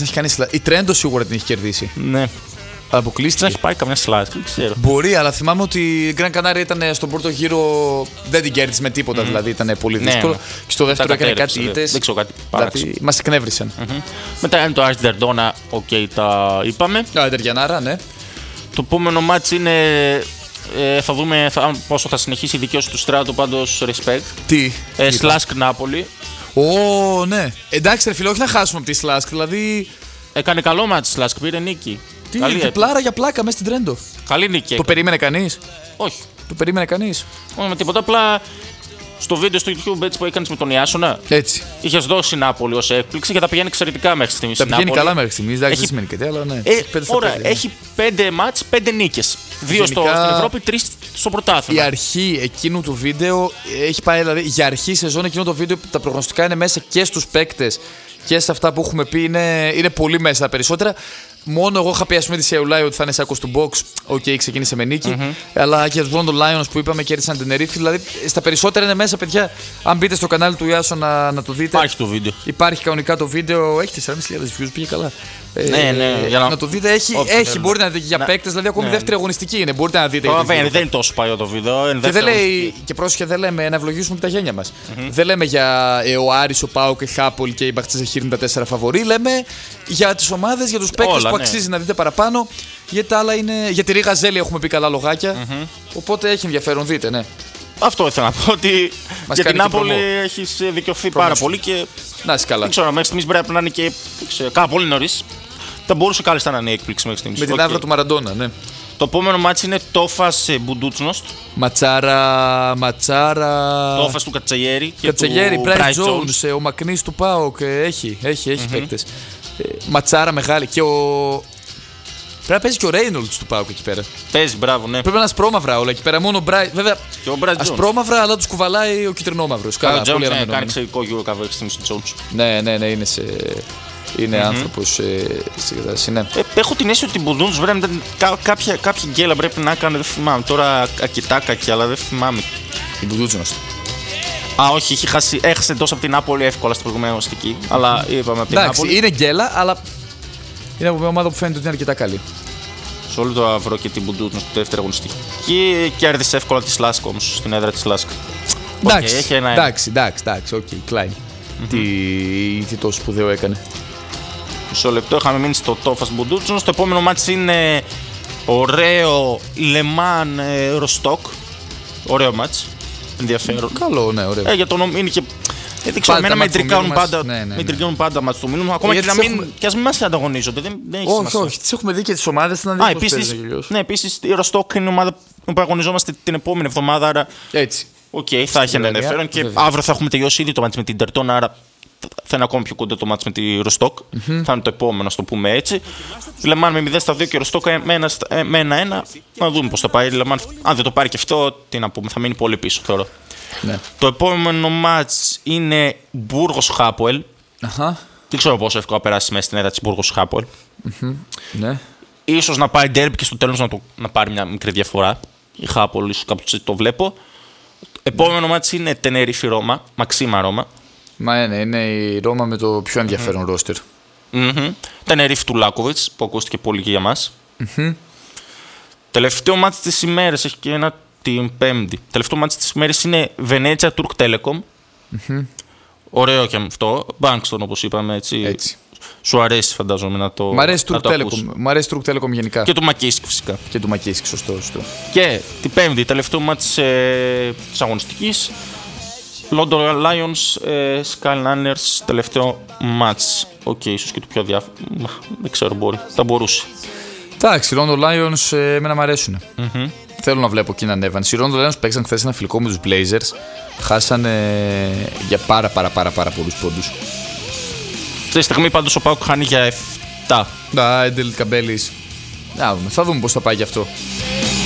να έχει κάνει slash. Η Τρέντο σίγουρα την έχει κερδίσει. Ναι. Αποκλείστηκε. Δεν έχει πάει καμιά slash, δεν ξέρω. Μπορεί, αλλά θυμάμαι ότι η Gran Canaria ήταν στον πρώτο γύρο. Δεν την κέρδισε με τίποτα, δηλαδή ήταν πολύ δύσκολο. Ναι. Και στο δεύτερο έκανε κάτι ήττες. Δεν ξέρω κάτι. Δηλαδή μας εκνεύρισαν. Μετά είναι το Ars Verdona, τα είπαμε. Α, Ιντεριανάρα, ναι. Το επόμενο μάτς είναι. Θα δούμε πόσο θα συνεχίσει η δικαίωση του Στράτου, πάντως respect. Τι. Slask Νάπολη. Ω, ναι. Εντάξει, ρε φίλε, όχι να χάσουμε από τη Slask, δηλαδή. Έκανε καλό μάτς Slask, πήρε νίκη. Τι, διπλάρα για πλάκα μέσα στην Τρέντο. Καλή νίκη. Το περίμενε κανείς? Όχι. Το περίμενε κανείς? Όχι με τίποτα, απλά στο βίντεο στο YouTube έτσι που έκανες με τον Ιάσονα. Έτσι. Είχες δώσει Νάπολη ως έκπληξη και τα πηγαίνει εξαιρετικά μέχρι στιγμής. Τα πηγαίνει καλά μέχρι στιγμής, εντάξει, δεν σημαίνει κάτι, αλλά ναι. Ωραία, έχει 5 μάτς, 5 νίκες. 2 στην Ευρώπη, 3 στο πρωτάθλημα. Η αρχή εκείνου του βίντεο έχει πάει, δηλαδή για αρχή σεζόν εκείνου το βίντεο, τα προγνωστικά είναι μέσα και στους παίκτες και σε αυτά που έχουμε πει είναι πολύ μέσα τα περισσότερα. Μόνο εγώ είχα πει, ας πούμε, τη Σεουλάη ότι θα είναι σάκος του box. Οκ, ξεκίνησε με νίκη. Αλλά και τους London Lions που είπαμε κέρδισαν την Tenerife. Δηλαδή στα περισσότερα είναι μέσα, παιδιά. Αν μπείτε στο κανάλι του Ιάσο να το δείτε. Υπάρχει το βίντεο. Υπάρχει κανονικά το βίντεο. Έχει 4.500 views, πήγε καλά. Ναι, να το δείτε. Έχει μπορείτε να δείτε για παίκτες, δηλαδή ακόμη δεύτερη αγωνιστική είναι. Μπορείτε να δείτε. Δεν είναι τόσο παλιό το βίντεο. Και δεν λέει, και πρόσεχε, δεν λέμε να ευλογήσουμε και τα γένια μας. Δεν λέμε για ο Άρης, ο Πάο και Χάπολ και η Μπαχτσιζεχήρ είναι τα 4 φαβορί. Λέμε για τις ομάδες, για τους παίκτες που αξίζει να δείτε παραπάνω. Γιατί τα άλλα είναι. Για τη Ρίγα Ζέλη έχουμε πει καλά λογάκια. Οπότε έχει ενδιαφέρον, δείτε, ναι. Αυτό ήθελα να πω, ότι για την Νάπολη έχει δικαιωθεί πάρα πολύ και. Να είσαι καλά. Δεν ξέρω, μέχρι στιγμής πρέπει να είναι και. Πάρα πολύ νωρίς. Θα μπορούσε κάλλιστα να είναι η έκπληξη μέχρι στιγμής. Με την άβρα του Μαραντόνα, ναι. Το επόμενο μάτσι είναι Τόφας Μπουντούτσνοστ. Ματσάρα. Τόφας του Κατσαγέρη και Κατσαγέρη, του Μπράις Τζόουνς, ο Μακνής του ΠΑΟΚ. Έχει παίκτες. Ματσάρα μεγάλη. Και πρέπει να παίζει και ο Ρέινολτς του ΠΑΟΚ εκεί πέρα. Παίζει, μπράβο, ναι. Πρέπει να είναι ασπρόμαυρα όλα εκεί πέρα. Μόνο ο Μπράις. Βέβαια, ασπρόμαυρα, αλλά τους κουβαλάει ο κυτρινόμαυρος. Καλά, ο Τζόουνς κάνει εξαιρετικό Eurocover στην Τζόουνς. Ναι, είναι άνθρωπος στην κατάσταση, ναι. Έχω την αίσθηση ότι η Μπουντούτσνοστ βέβαια κάποια γκέλα πρέπει να έκανε, δεν θυμάμαι. Τώρα ακιτάκακι, αλλά δεν θυμάμαι. Η Μπουντούτσνοστ. Όχι, έχασε τόσο από την Νάπολη εύκολα στην προηγούμενη αγωνιστική. Αλλά είπαμε από την Νάπολη. Εντάξει, είναι γκέλα, αλλά είναι από μια ομάδα που φαίνεται ότι είναι αρκετά καλή. Σε όλο το αυρό και την Μπουντούτσνοστ στη δεύτερη αγωνιστική. Και κέρδισε εύκολα τη Σλάσκ όμως στην έδρα τη Σλάσκ. Εντάξει, οκ, Κλάιν. Τι τόσο σπουδαίο έκανε. Μισό λεπτό, είχαμε μείνει στο Τόφας Μπουντούτσνοστ. Το επόμενο μάτς είναι ωραίο Λεμάν Ροστόκ. Ωραίο μάτς. Ενδιαφέρον. Καλό, ναι, ωραίο. Για τον είναι και. Δεν ξέρω, εμένα με τρικάνουν πάντα μάτς του μήνου. Ακόμα και ας μην μας ανταγωνίζονται. Δεν έχει σημασία. Όχι, τις έχουμε δει και τις ομάδες. Επίσης η Ροστόκ είναι η ομάδα που αγωνιζόμαστε την επόμενη εβδομάδα. Άρα. Έτσι. Οκ, θα έχει ένα ενδιαφέρον και αύριο θα έχουμε τελειώσει ήδη το μάτς με την Τερτόν. Άρα θα είναι ακόμη πιο κοντά το μάτς με τη Ροστόκ. Θα είναι το επόμενο, να το πούμε έτσι. Η Λεμάν με 0-2 και η Ροστόκ με 1-1. Να δούμε πώς θα πάει. Η Λεμάν, αν δεν το πάρει και αυτό, τι να πούμε, θα μείνει πολύ πίσω, θεωρώ. Ναι. Το επόμενο μάτς είναι Μπούργος Χάποελ. Δεν ξέρω πόσο εύκολα περάσει μέσα στην έδρα της Μπούργος Χάποελ. Ναι. Ίσως να πάρει ντέρμπι και στο τέλος να πάρει μια μικρή διαφορά. Η Χάποελ, ίσως κάπου το βλέπω. Επόμενο μάτς είναι Τενερίφη Ρώμα, Μαξίμα Ρώμα. Μα είναι η Ρώμα με το πιο ενδιαφέρον ρόστερ. Τενερίφη του Λάκοβιτς, που ακούστηκε πολύ και για μας. Τελευταίο μάτς της ημέρας έχει και ένα την Πέμπτη. Τελευταίο μάτς της ημέρας είναι Βενέτσια Τουρκ Τέλεκομ. Ωραίο και αυτό. Μπάνκστον, όπως είπαμε, έτσι. Σου αρέσει, φαντάζομαι, να το. Μ' αρέσει Τουρκ Τέλεκομ γενικά. Και του Μακίσκι, φυσικά. Και του Μακίσκι, σωστό. Και την Πέμπτη, τελευταίο μάτς της αγωνιστικής. London Lions, Skyliners, τελευταίο μάτς. Οκ, ίσως και το πιο διάφορο. Δεν ξέρω, θα μπορούσε. Εντάξει, London Lions εμένα μου αρέσουν. Θέλω να βλέπω εκεί να ανέβανε. Οι London Lions παίξαν χθες ένα φιλικό με τους Blazers. Χάσανε για πάρα πολλούς πόντους. Στη στιγμή πάντως ο Πάουκ χάνει για 7. Εντελ Καμπέλης. Θα δούμε πώς θα πάει γι' αυτό.